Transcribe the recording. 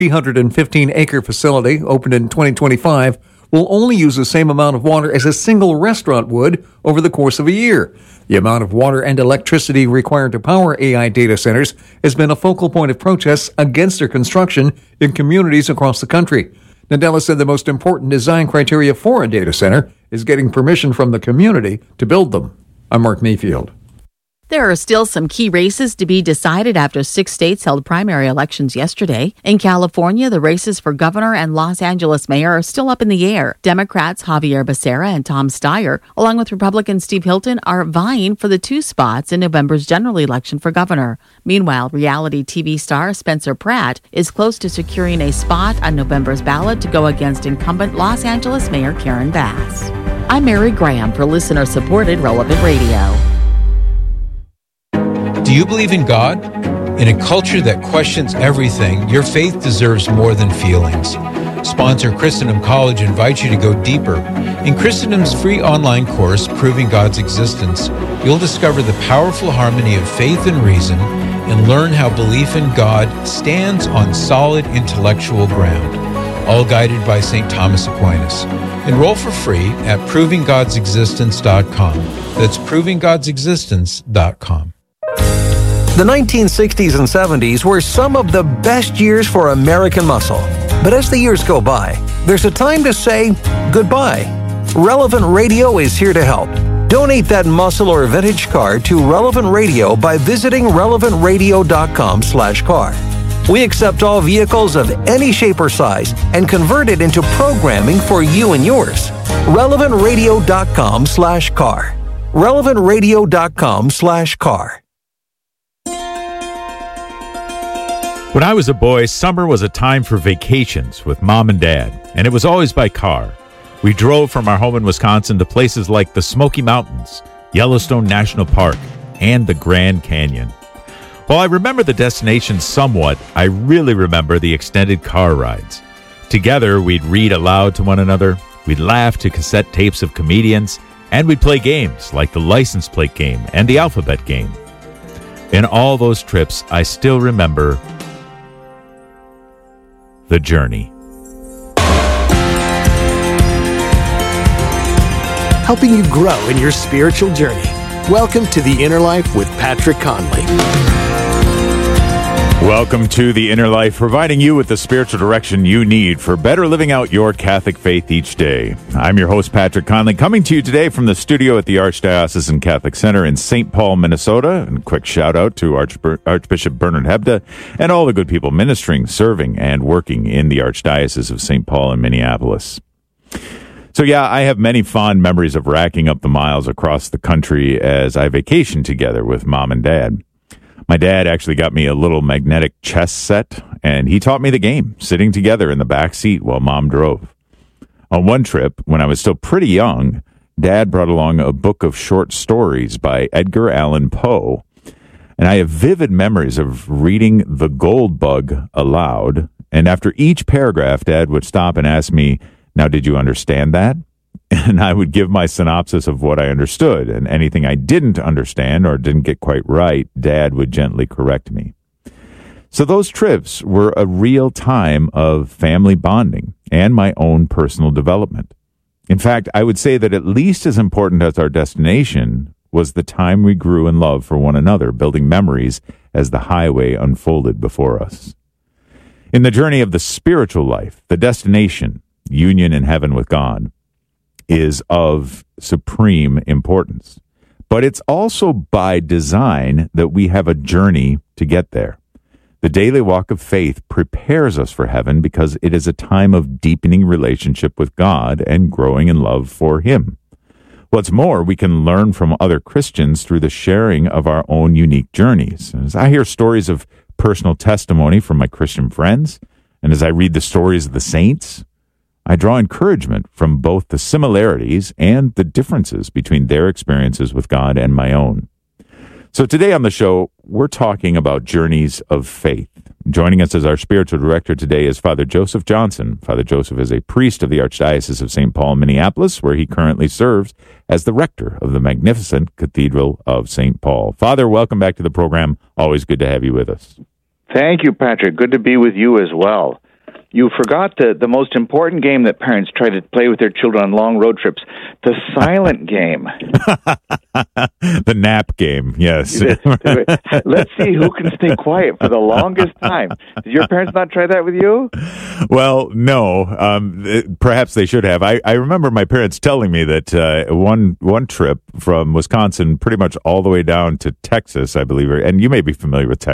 315-acre facility, opened in 2025, will only use the same amount of water as a single restaurant would over the course of a year. The amount of water and electricity required to power AI data centers has been a focal point of protests against their construction in communities across the country. Nadella said the most important design criteria for a data center is getting permission from the community to build them. I'm Mark Mayfield. There are still some key races to be decided after 6 states held primary elections yesterday. In California, the races for governor and Los Angeles mayor are still up in the air. Democrats Javier Becerra and Tom Steyer, along with Republican Steve Hilton, are vying for the 2 spots in November's general election for governor. Meanwhile, reality TV star Spencer Pratt is close to securing a spot on November's ballot to go against incumbent Los Angeles Mayor Karen Bass. I'm Mary Graham for listener-supported Relevant Radio. Do you believe in God? In a culture that questions everything, your faith deserves more than feelings. Sponsor Christendom College invites you to go deeper. In Christendom's free online course, Proving God's Existence, you'll discover the powerful harmony of faith and reason and learn how belief in God stands on solid intellectual ground, all guided by St. Thomas Aquinas. Enroll for free at ProvingGod'sExistence.com. That's ProvingGod'sExistence.com. The 1960s and 70s were some of the best years for American muscle. But as the years go by, there's a time to say goodbye. Relevant Radio is here to help. Donate that muscle or vintage car to Relevant Radio by visiting relevantradio.com/car. We accept all vehicles of any shape or size and convert it into programming for you and yours. relevantradio.com/car. relevantradio.com/car. When I was a boy, summer was a time for vacations with Mom and Dad, and it was always by car. We drove from our home in Wisconsin to places like the Smoky Mountains, Yellowstone National Park, and the Grand Canyon. While I remember the destinations somewhat, I really remember the extended car rides. Together, we'd read aloud to one another, we'd laugh to cassette tapes of comedians, and we'd play games like the license plate game and the alphabet game. In all those trips, I still remember the journey. Helping you grow in your spiritual journey. Welcome to The Inner Life with Patrick Conley. Welcome to The Inner Life, providing you with the spiritual direction you need for better living out your Catholic faith each day. I'm your host, Patrick Conley, coming to you today from the studio at the Archdiocesan Catholic Center in St. Paul, Minnesota. And a quick shout out to Archbishop Bernard Hebda and all the good people ministering, serving, and working in the Archdiocese of St. Paul and Minneapolis. So yeah, I have many fond memories of racking up the miles across the country as I vacationed together with Mom and Dad. My dad actually got me a little magnetic chess set, and he taught me the game, sitting together in the back seat while Mom drove. On one trip, when I was still pretty young, Dad brought along a book of short stories by Edgar Allan Poe, and I have vivid memories of reading The Gold Bug aloud, and after each paragraph, Dad would stop and ask me, "Now, did you understand that?" And I would give my synopsis of what I understood, and anything I didn't understand or didn't get quite right, Dad would gently correct me. So those trips were a real time of family bonding and my own personal development. In fact, I would say that at least as important as our destination was the time we grew in love for one another, building memories as the highway unfolded before us. In the journey of the spiritual life, the destination, union in heaven with God, is of supreme importance. But it's also by design that we have a journey to get there. The daily walk of faith prepares us for heaven because it is a time of deepening relationship with God and growing in love for Him. What's more, we can learn from other Christians through the sharing of our own unique journeys. As I hear stories of personal testimony from my Christian friends, and as I read the stories of the saints, I draw encouragement from both the similarities and the differences between their experiences with God and my own. So today on the show, we're talking about journeys of faith. Joining us as our spiritual director today is Father Joseph Johnson. Father Joseph is a priest of the Archdiocese of St. Paul, Minneapolis, where he currently serves as the rector of the magnificent Cathedral of St. Paul. Father, welcome back to the program. Always good to have you with us. Thank you, Patrick. Good to be with you as well. You forgot the most important game that parents try to play with their children on long road trips, the silent game. The nap game, yes. Let's see who can stay quiet for the longest time. Did your parents not try that with you? Well, no. Perhaps they should have. I remember my parents telling me that one trip from Wisconsin pretty much all the way down to Texas, I believe, and you may be familiar with Texas.